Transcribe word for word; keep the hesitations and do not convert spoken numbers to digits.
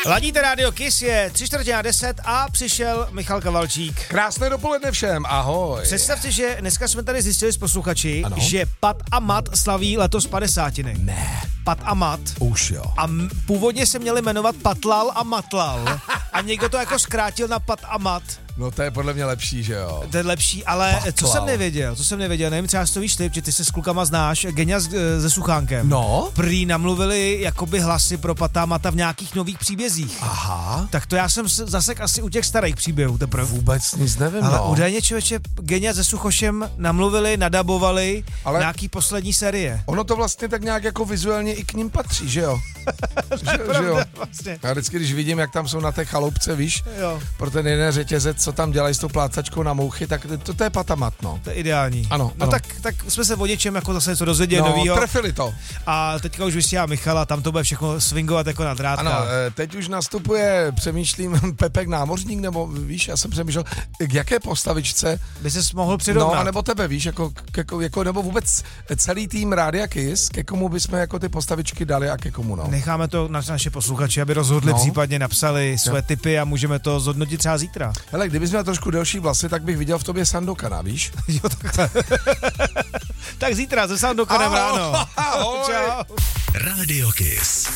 Ladíte rádio Kiss, je tři čtvrtě na deset a přišel Michal Kavalčík. Krásné dopoledne všem, ahoj. Představte, že dneska jsme tady zjistili s posluchači, ano? že Pat a Mat slaví letos padesátiny. Ne. Pat a Mat. Už jo. A m- původně se měli jmenovat Patlal a Matlal. A někdo to jako zkrátil na Pat a Mat. No to je podle mě lepší, že jo. To je lepší, ale Patlal. co jsem nevěděl, co jsem nevěděl, nevím, třeba to víš ty, že ty se s klukama znáš, Genia s- se Suchánkem. No. Prý namluvili jakoby hlasy pro Pata a Mata v nějakých nových příbězích. Aha. Tak to já jsem zasek asi u těch starých příběhů teprve. Vůbec nic nevím, Ale no. údajně člověče Genia se Suchošem namluvili, nadabovali Ale- nějaký poslední série. Ono to vlastně tak nějak jako vizuálně i k ním patří, že jo? že, že jo? Vlastně. Já vždycky, když vidím, jak tam jsou na té chaloupce, víš, Jo, pro ten jeden řetězec, co tam dělají s tou plácačkou na mouchy, tak to, to je patamat, no. to je ideální. Ano, No ano. tak, tak jsme se o něčem jako zase něco dozvěděli No, novýho. trefili to. A teďka už vysílá Michala, tam to bude všechno swingovat jako na drátkách. Ano, eh, teď už nastupuje, přemýšlím, Pepek Námořník, nebo víš, já jsem přemýšlel, k jaké postavičce, By ses mohl přirovnat. no, anebo tebe, víš, jako, jako, jako, nebo vůbec celý tým Rádia Kiss, ke komu bychom jako ty postavičky dali a ke komu, no. Necháme to na naše posluchači, aby rozhodli, No. případně napsali své tipy a můžeme to zhodnotit třeba zítra. Hele, kdybys měl trošku delší vlasy, tak bych viděl v tobě Sandokana, víš? Jo, takhle. Tak zítra ze Soundokanem ráno. Ahoj. Čau. Radio Kiss.